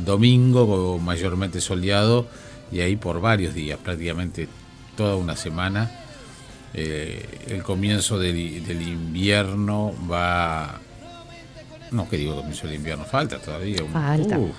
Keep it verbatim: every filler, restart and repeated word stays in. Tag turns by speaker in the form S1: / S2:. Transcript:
S1: domingo mayormente soleado, y ahí por varios días, prácticamente toda una semana. Eh, el comienzo del, del invierno va... No, que digo comienzo del invierno, falta todavía. Un,
S2: Falta.
S1: uh,